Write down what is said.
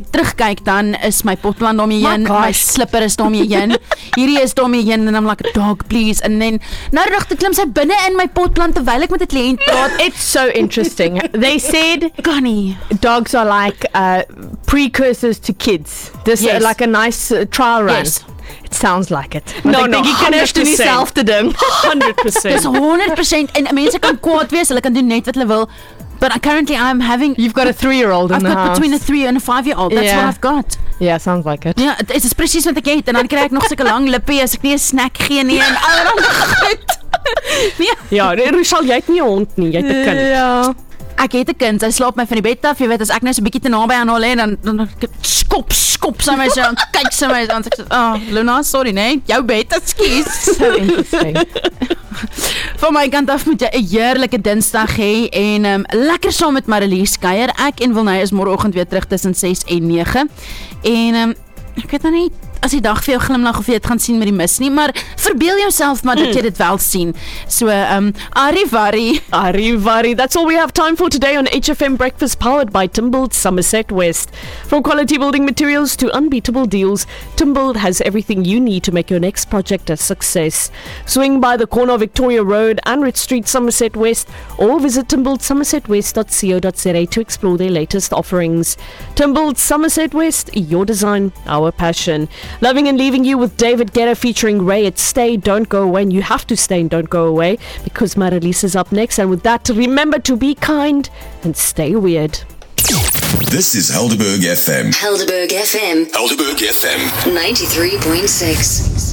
terugkyk, dan is my potplant daarmee heen, my slipper is daarmee heen, hierdie is daarmee heen, en I'm like, dog, please, and then, nou te klim sy binne in my potplant, terwyl ek met 'n kliënt praat. It's so interesting. They said Connie, dogs are like precursors to kids. This Yes. like a nice trial run. Yes. It sounds like it. No, ek dink jy kinders doen 100%. dieselfde ding. 100%. dis 100%, en mense kan kwaad wees, hulle kan doen net wat hulle wil, but currently I'm having, You've got a 3-year-old in I've the got house. between a 3 and a 5-year-old, that's Yeah. what I've got. Yeah, sounds like it. Ja, dit is presies wat ek het, en dan kry ek nog sulke lang lippie, as ek nie 'n snack gee nie, en allerhande goed. Nee. Ja, Rochelle, jy het nie 'n hond nie, jy het 'n kind. Ja. Ek het 'n kind, sy slaap my van die bed af, jy weet, as ek nou so 'n bietjie te naby aan haar lê, dan skop sy my so, en kyk sy my, dan sê ek, Luna, sorry, nee, jou bed, ekskuus. So interesting. Van my kant af moet jy 'n heerlike Dinsdag hê, en lekker saam met Marilies kuier. Ek en Wilney is môreoggend weer terug tussen 6 en 9, en ek weet nou nie, as die dag vir jou glimlag of jy dit gaan sien met die mis nie, maar verbeel jouself maar dat jy dit wel sien. So, arrivari. Arrivari. That's all we have time for today on HFM Breakfast, powered by Timbold Somerset West. From quality building materials to unbeatable deals, Timbold has everything you need to make your next project a success. Swing by the corner of Victoria Road, Anrit Street, Somerset West, or visit timboldsomersetwest.co.za to explore their latest offerings. Timbold Somerset West, your design, our passion. Loving and Leaving You with David Guetta featuring Ray. It's Stay, Don't Go Away, and you have to stay and don't go away because Marilies is up next. And with that, remember to be kind and stay weird. This is Helderberg FM. Helderberg FM Helderberg FM. 93.6.